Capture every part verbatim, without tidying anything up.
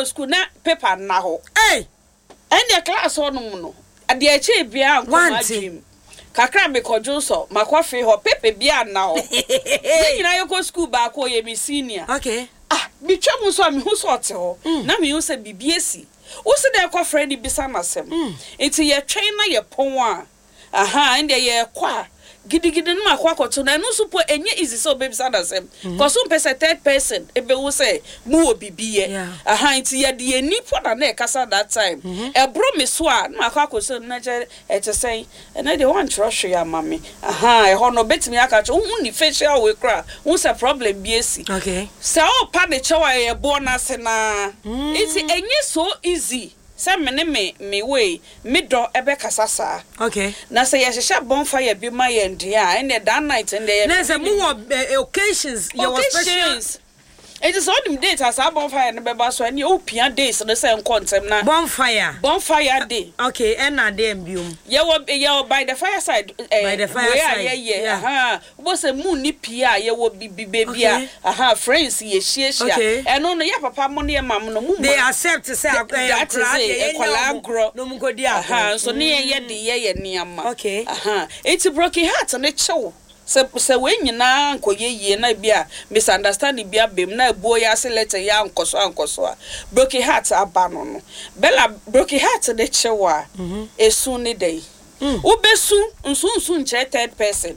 ko school na paper na ho eh and the class on no ade achi bia anko dream kakra me kojo so makwafe ho paper bia na ho me nyina yo ko school ba ko ye me senior okay ah me twam so me hu so ote ho na me hu se bibiesi wo se de kwa friend bisa masem enti ye twen na ye pon a aha and ye kwa gidigidi no makwa koto na no supo enye easy so baby sada sem cause um person third person e be wo say mu obibiye aha nti ye de ani poda na e kasa that time e bro me so a no makwa koso na je e te say na de wan trust ya mami aha e ho no betimi aka cho hu ni facial we kra hu say problem bi esi okay so o pa de chewa ye bonus na it's enye so easy say me me me way me do ebe kasasa okay na say yehhehya bonfire bi ma ye ndia and that night and there na say mo occasions your occasions it is on them dates as a bonfire na beba so any opia days no say nkontem na bonfire bonfire day okay and na dem biom ye wo ye wo by the fireside eh by the fireside yeah yeah aha wo say mu ni pia ye wo bibi baby aha friends ye hia eno no ye papa mo ne mam no mu they accept say akra ye kola agro no mu godi aha so ne ye de ye ye niam okay aha it's broken heart na chew se se we nyina nkoye yie na bia misunderstanding bia bem na ebuo ya se letter ya nkoso ankoso a broken heart aba no no bella broken heart de chewa esu ni dey ubesu nsu nsu nche third person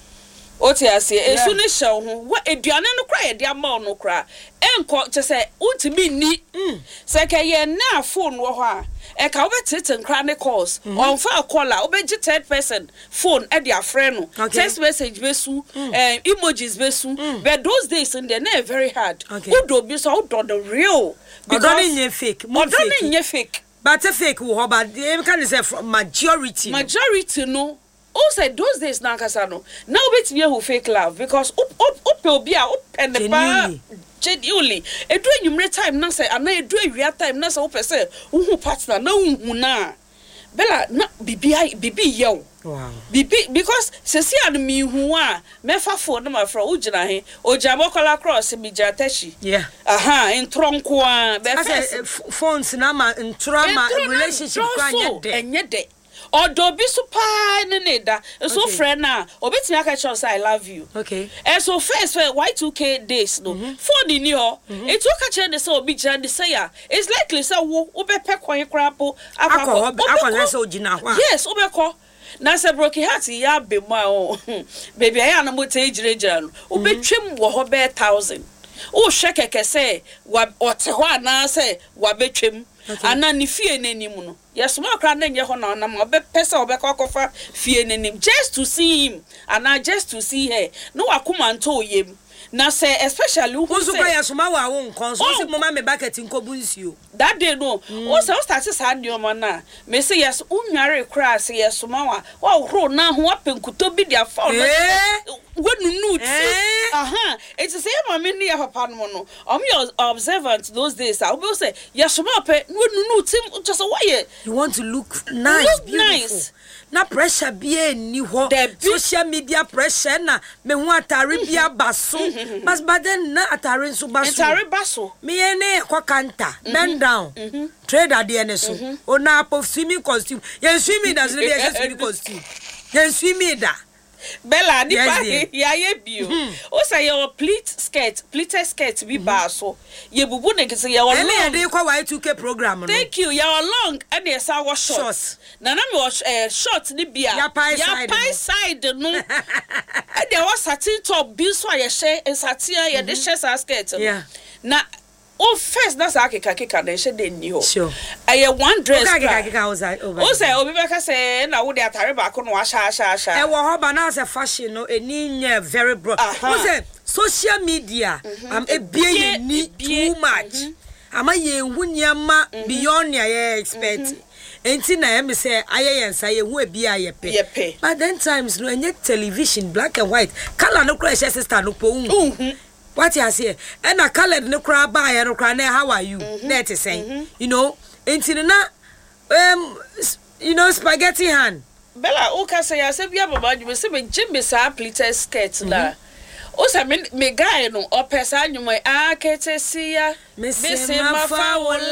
oti ase esu ni hye ho wa eduane no kra ye de ama no kra enko che se untimi ni se ke ye na phone wo ho a e ka obetete nkra ne calls on fa call a obeji third person phone e dia friend no text message besu eh emojis besu but those days in there na very hard udo bi so udo the real because odo fake mo fake odo nye fake but fake wo but e can say majority majority no also those days na kasa no now bet me who fake love because up up up obi a up and the bar genuinely edu enyumre time na say ana edu ewia time na say wo pese wo partner na wo na bella na bibi bibi yew wow bibi because sesi an mi hu a me fa phone ma fra wo gina he ojabo kola cross mi jatashi yeah aha en tronko a be phones na ma ntrama relationship kwa nyede enyede odo bi so pa ne ne da so friend na obetimi aka cho say I love you okay and so first for Y two K days no for the new it took a change so obi jan say ya it's likely say wo obepe kwan krapo akọ akọ say ogina ho yes obeko na say broken heart ya be ma o baby aya na mo te ejirejira no obetwem wo ho be one thousand o hwekeke say wa ote ho ana say wa betwem ana ni fie nanim no yes mo kra na nye ho na na mo be pesa obeka akofa fie nanim just to see him ana just to see her no wakoma nto oyem na say especially who say so yes ma wa won kon so se mo ma me bucket nkobu nsuo that day no o say o start say ade o na me say yes unware kra say yes ma wa wa hro na ho apenkuto bi dia fa no wonu nuts aha it say ma me ne ya papa no no o me observant those days I will say yes ma pe wonu nuts just why you want to look nice look beautiful nice. Na pressure bia ni ho social media pressure na me hu atare bia baso but but then na atare nso baso atare baso me ene kwakanta bend down trade ade ne so ona apop swimming costume yen swimming does be a swimming costume yen swimming da Bella ni pa ya ye bio o say your pleat skirt pleated skirt bi ba so ye bubu ne kese ya long e dey kwa Y two K program no thank you ya long and dey say wa short na na me was short ni bia ya pie side no e dey was satin top bi so ya she satin ya dey she skirt na oh first that's akeka keka na she dey ni ho sure I one dress akeka keka was over o say obi be ka say na wo dey atare ba ko no wa sha sha sha e wo ho ba na say fashion no eni nye very broad o say social media am e bie ni too much ama ye hu nyama beyond ya expect enti na em say ayeyensa ye hu abi ayepe but then times no enye television black and white color no crash sister no po hu what you say and a colored no cry by and cry how are you net is saying you know enti na um you know spaghetti hand Bella o ka say ya say bia baba you say me jimbe sa pleated skirt la o say me guy no o pesa anyumo a ketesia me se ma fa